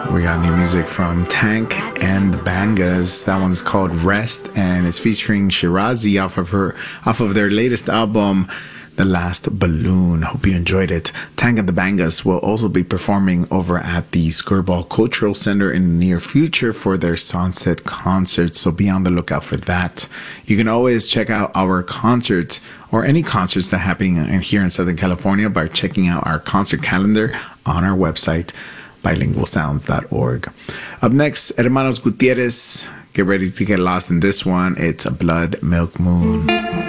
We got new music from Tank and the Bangas. That one's called Rest, and it's featuring Shirazi off of their latest album, The Last Balloon. Hope you enjoyed it. Tank and the Bangas will also be performing over at the Skirball Cultural Center in the near future for their Sunset concert, so be on the lookout for that. You can always check out our concerts or any concerts that are happening here in Southern California by checking out our concert calendar on our website, bilingualsounds.org. Up next, Hermanos Gutierrez. Get ready to get lost in this one. It's a Blood Milk Moon.